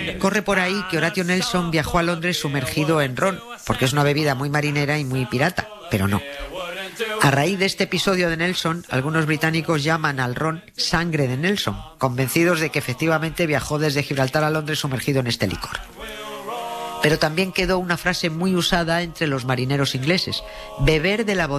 Corre por ahí que Horatio Nelson viajó a Londres sumergido en ron, porque es una bebida muy marinera y muy pirata, pero no. A raíz de este episodio de Nelson, algunos británicos llaman al ron sangre de Nelson, convencidos de que efectivamente viajó desde Gibraltar a Londres sumergido en este licor. Pero también quedó una frase muy usada entre los marineros ingleses: beber de la